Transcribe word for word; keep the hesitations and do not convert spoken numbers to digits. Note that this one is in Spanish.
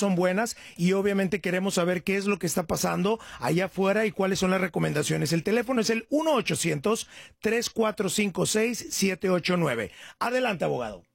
son buenas y obviamente queremos saber qué es lo que está pasando allá afuera y cuáles son las recomendaciones. El teléfono es el uno ochocientos, tres cuatro cinco seis, siete ocho nueve. Adelante, abogado.